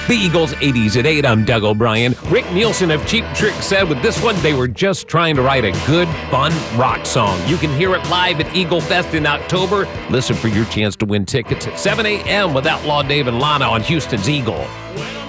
The Eagles 80s at 8. I'm Doug O'Brien. Rick Nielsen of Cheap Trick said with this one, they were just trying to write a good, fun rock song. You can hear it live at Eagle Fest in October. Listen for your chance to win tickets at 7 a.m. with Outlaw Dave and Lana on Houston's Eagle.